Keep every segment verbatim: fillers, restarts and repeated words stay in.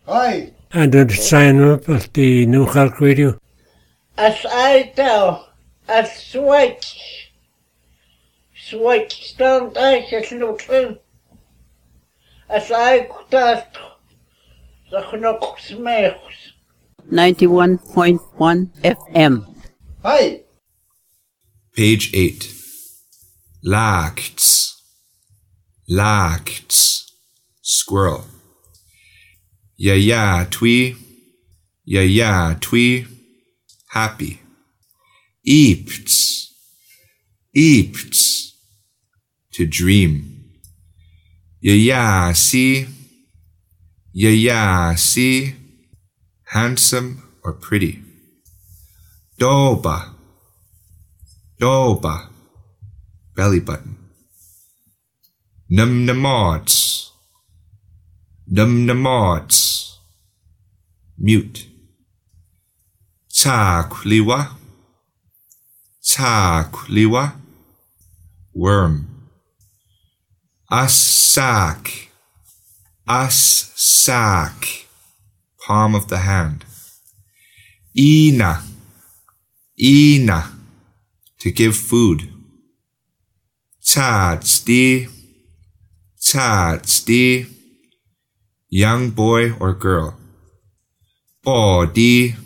Hi. And then sign up at the New Hulk Radio. As I do, as switch. Switch stand I as looking. As I could the knock smells. ninety-one point one F M. Hi. Page eight. Lacts. Lacts. Squirrel. Ya ya twee. Ya ya twee. Happy. Eepts. Eepts. To dream. Ya ya see. Ya ya see. Handsome or pretty. Doba. Doba. Belly button. Num numods. Num numods. Mute. Takliwa. Takliwa. Worm. Asak. Asak. Palm of the hand. Ina. Ina. To give food. Tadsti. Tadsti. Young boy or girl. Body.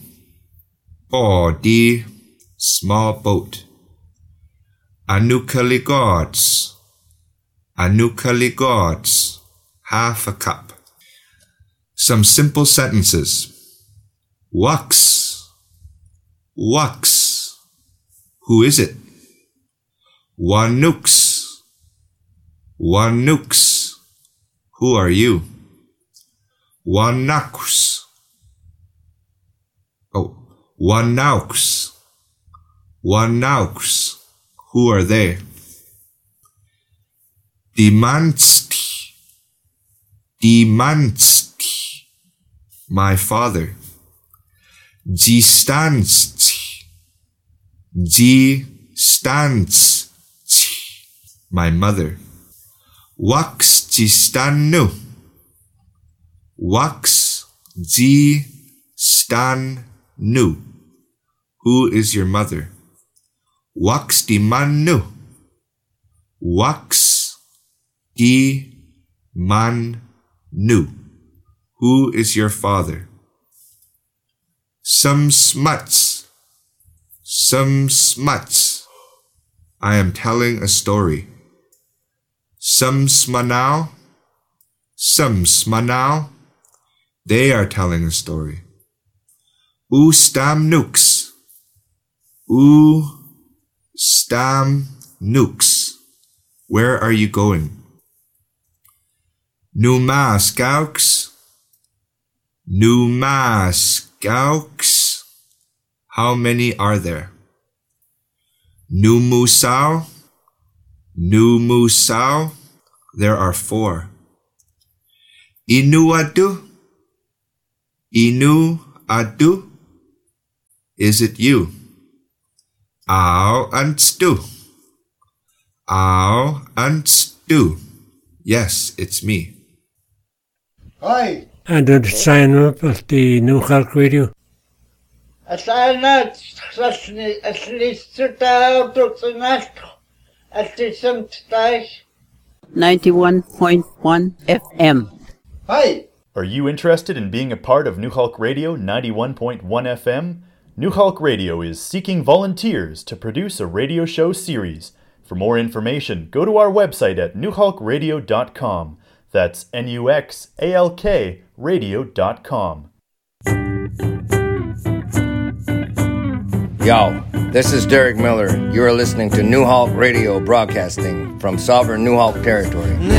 Body. Small boat. Anukali gods. Anukali gods. Half a cup. Some simple sentences. Wux. Wux. Who is it? Wanooks. Wanooks. Who are you? Wanauks. Oh, Wanauks. Wanauks. Who are they? Demansti. Demansti. My father. Gistansti. Gistansti. My mother. Wax gistanu. Wax gistanu. Who is your mother? Wax di manu. Wax di manu. Who is your father? Some smuts. Some smuts. I am telling a story. Some smanau. Some smanau. They are telling a story. U stam nukes. U stam nukes. Where are you going? Numa scouts. Numa scouts. How many are there? Numusau. Numusau. There are four. Inuadu. Inuadu. Is it you? Au anstu. Au anstu. Yes, it's me. Hi. And then sign up at the New Hulk Radio. As I not at least to down to the next at the same time. ninety-one point one F M. Hi. Are you interested in being a part of New Hulk Radio ninety-one point one F M? New Hulk Radio is seeking volunteers to produce a radio show series. For more information, go to our website at new hulk radio dot com. That's N U X A L K radio dot com. Yo, this is Derek Miller. You are listening to New Hulk Radio broadcasting from Sovereign New Hulk territory.